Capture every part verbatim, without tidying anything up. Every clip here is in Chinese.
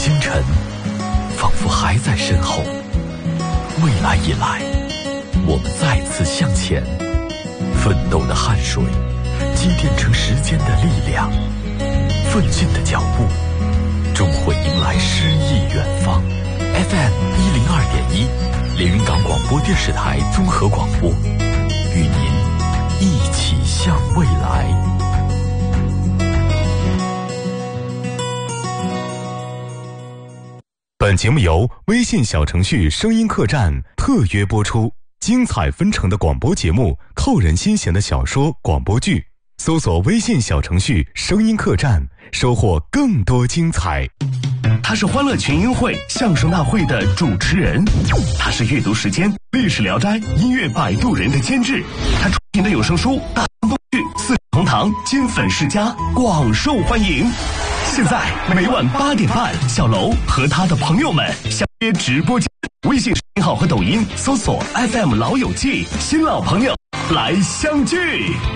星辰仿佛还在身后，未来已来，我们再次向前，奋斗的汗水积淀成时间的力量，奋进的脚步终会迎来诗意远方。 F M 一零二点一，连云港广播电视台综合广播，与您一起向未来。本节目由微信小程序声音客栈特约播出，精彩纷呈的广播节目，扣人心弦的小说广播剧，搜索微信小程序声音客栈，收获更多精彩。 他是欢乐群英会相声大会的主持人，他是阅读时间历史聊斋音乐摆渡人的监制，他出品的有声书《大唐东剧》《四同堂》金粉世家广受欢迎。现在每晚八点半，小楼和他的朋友们相约直播间，微信视频号和抖音搜索 F M 老友记，新老朋友来相聚。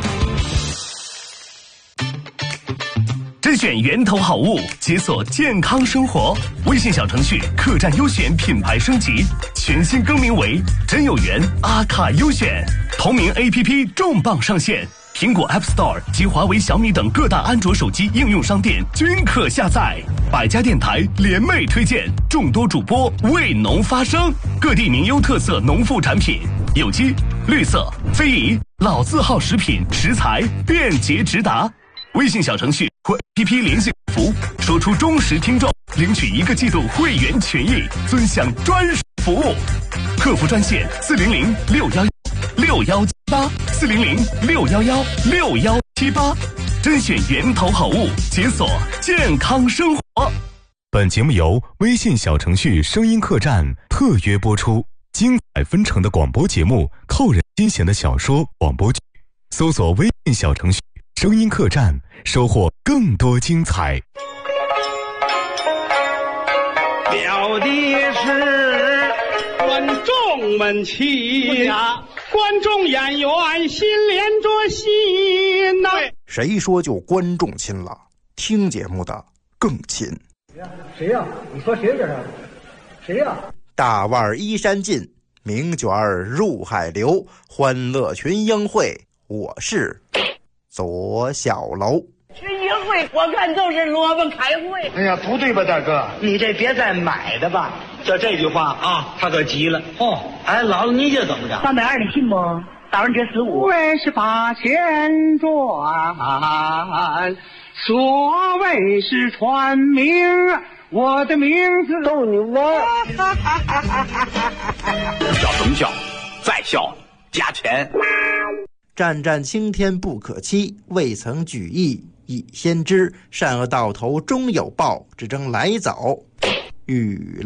甄选源头好物，解锁健康生活。微信小程序客栈优选品牌升级，全新更名为真有缘阿卡优选。同名 A P P 重磅上线，苹果 App Store 及华为、小米等各大安卓手机应用商店均可下载。百家电台联袂推荐，众多主播为农发声，各地名优特色农副产品，有机、绿色、非遗、老字号食品食材便捷直达。微信小程序或 A P P 联系客服，说出忠实听众，领取一个季度会员权益，尊享专属服务。客服专线四零零六幺六幺七八四零零六幺幺六幺七八，甄选源头好物，解锁健康生活。 本节目由微信小程序声音客栈特约播出，精彩纷呈的广播节目，扣人心弦的小说广播剧，搜索微信小程序声音客栈，收获更多精彩。 表的是观众们亲呀，观众演员心连着心呐、啊。 谁说就观众亲了？听节目的更亲。 谁呀、啊？你说谁这是？谁呀、啊？ 大腕依山尽，名卷入海流，欢乐群英会，我是左小楼。 群英会我看就是萝卜开会。 哎呀，不对吧，大哥？你这别再买的吧。就这句话啊，他可急了。哦，哎，姥姥你这怎么着？ 三百二的信不？打完折十五。 为是八千转，所谓是传名，我的名字逗你玩。 笑什么笑？再笑加钱。 战战青天不可欺，未曾举义已先知。善恶到头终有报，只争来早与